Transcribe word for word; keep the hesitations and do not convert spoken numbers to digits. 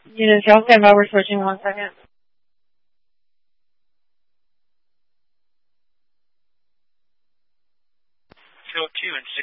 Unit, y'all stand by. We're switching one second. Field two and six.